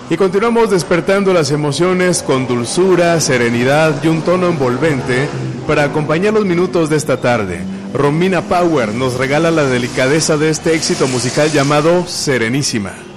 Y continuamos despertando las emociones con dulzura, serenidad y un tono envolvente para acompañar los minutos de esta tarde. Romina Power nos regala la delicadeza de este éxito musical llamado Serenísima.